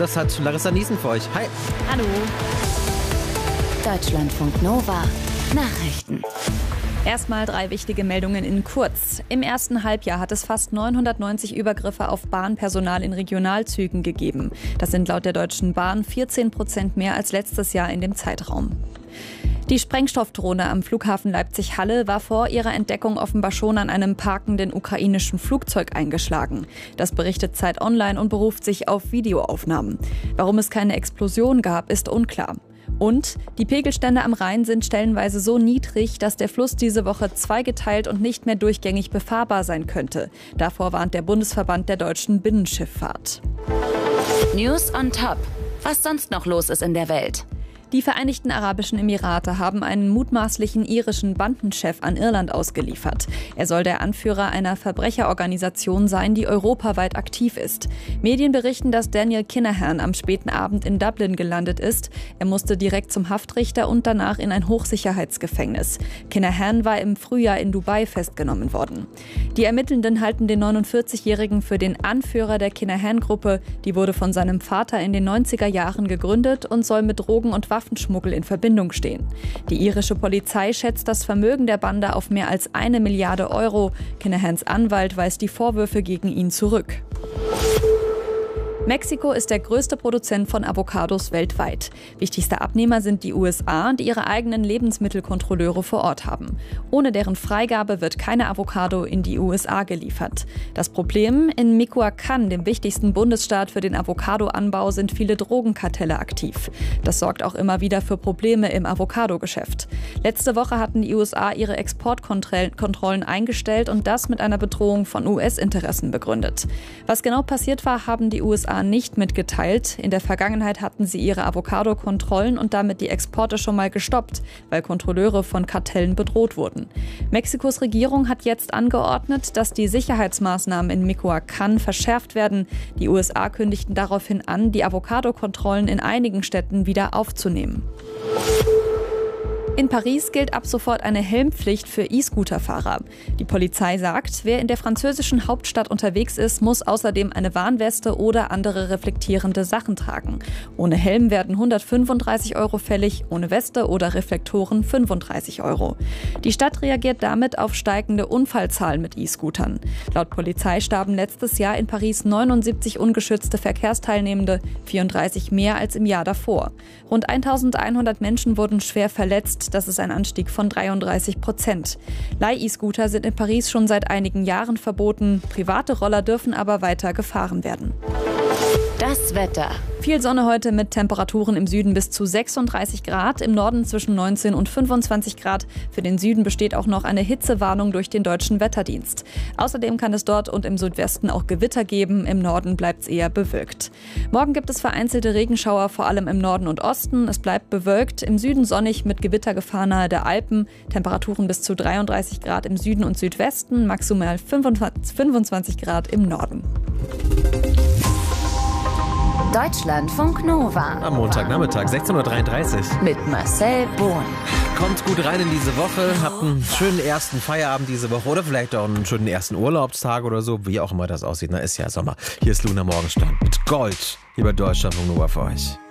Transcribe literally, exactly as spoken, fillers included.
das hat Larissa Niesen für euch. Hi. Hallo. Deutschlandfunk Nova. Nachrichten. Erstmal drei wichtige Meldungen in kurz. Im ersten Halbjahr hat es fast neunhundertneunzig Übergriffe auf Bahnpersonal in Regionalzügen gegeben. Das sind laut der Deutschen Bahn vierzehn Prozent mehr als letztes Jahr in dem Zeitraum. Die Sprengstoffdrohne am Flughafen Leipzig-Halle war vor ihrer Entdeckung offenbar schon an einem parkenden ukrainischen Flugzeug eingeschlagen. Das berichtet Zeit Online und beruft sich auf Videoaufnahmen. Warum es keine Explosion gab, ist unklar. Und die Pegelstände am Rhein sind stellenweise so niedrig, dass der Fluss diese Woche zweigeteilt und nicht mehr durchgängig befahrbar sein könnte. Davor warnt der Bundesverband der deutschen Binnenschifffahrt. News on Top. Was sonst noch los ist in der Welt? Die Vereinigten Arabischen Emirate haben einen mutmaßlichen irischen Bandenchef an Irland ausgeliefert. Er soll der Anführer einer Verbrecherorganisation sein, die europaweit aktiv ist. Medien berichten, dass Daniel Kinahan am späten Abend in Dublin gelandet ist. Er musste direkt zum Haftrichter und danach in ein Hochsicherheitsgefängnis. Kinahan war im Frühjahr in Dubai festgenommen worden. Die Ermittelnden halten den neunundvierzigjährigen für den Anführer der Kinahan-Gruppe. Die wurde von seinem Vater in den neunziger Jahren gegründet und soll mit Drogen und Waffen Waffenschmuggel in Verbindung stehen. Die irische Polizei schätzt das Vermögen der Bande auf mehr als eine Milliarde Euro. Kinahans Anwalt weist die Vorwürfe gegen ihn zurück. Mexiko ist der größte Produzent von Avocados weltweit. Wichtigste Abnehmer sind die U S A, die ihre eigenen Lebensmittelkontrolleure vor Ort haben. Ohne deren Freigabe wird keine Avocado in die U S A geliefert. Das Problem: In Michoacán, dem wichtigsten Bundesstaat für den Avocadoanbau, sind viele Drogenkartelle aktiv. Das sorgt auch immer wieder für Probleme im Avocadogeschäft. Letzte Woche hatten die U S A ihre Exportkontrollen eingestellt und das mit einer Bedrohung von U S-Interessen begründet. Was genau passiert war, haben die U S A nicht mitgeteilt. In der Vergangenheit hatten sie ihre Avocado-Kontrollen und damit die Exporte schon mal gestoppt, weil Kontrolleure von Kartellen bedroht wurden. Mexikos Regierung hat jetzt angeordnet, dass die Sicherheitsmaßnahmen in Michoacán verschärft werden. Die U S A kündigten daraufhin an, die Avocado-Kontrollen in einigen Städten wieder aufzunehmen. In Paris gilt ab sofort eine Helmpflicht für E-Scooter-Fahrer. Die Polizei sagt, wer in der französischen Hauptstadt unterwegs ist, muss außerdem eine Warnweste oder andere reflektierende Sachen tragen. Ohne Helm werden hundertfünfunddreißig Euro fällig, ohne Weste oder Reflektoren fünfunddreißig Euro. Die Stadt reagiert damit auf steigende Unfallzahlen mit E-Scootern. Laut Polizei starben letztes Jahr in Paris neunundsiebzig ungeschützte Verkehrsteilnehmende, vierunddreißig mehr als im Jahr davor. Rund eintausendeinhundert Menschen wurden schwer verletzt. Das ist ein Anstieg von dreiunddreißig Prozent. Leih-E-Scooter sind in Paris schon seit einigen Jahren verboten. Private Roller dürfen aber weiter gefahren werden. Das Wetter. Viel Sonne heute mit Temperaturen im Süden bis zu sechsunddreißig Grad, im Norden zwischen neunzehn und fünfundzwanzig Grad. Für den Süden besteht auch noch eine Hitzewarnung durch den Deutschen Wetterdienst. Außerdem kann es dort und im Südwesten auch Gewitter geben, im Norden bleibt es eher bewölkt. Morgen gibt es vereinzelte Regenschauer, vor allem im Norden und Osten. Es bleibt bewölkt, im Süden sonnig mit Gewittergefahr nahe der Alpen. Temperaturen bis zu dreiunddreißig Grad im Süden und Südwesten, maximal fünfundzwanzig Grad im Norden. Deutschlandfunk Nova. Am Montagnachmittag, sechzehn Uhr dreiunddreißig. Mit Marcel Bohn. Kommt gut rein in diese Woche, habt einen schönen ersten Feierabend diese Woche oder vielleicht auch einen schönen ersten Urlaubstag oder so, wie auch immer das aussieht. Na, ist ja Sommer. Hier ist Luna Morgenstern mit Gold hier bei Deutschlandfunk Nova für euch.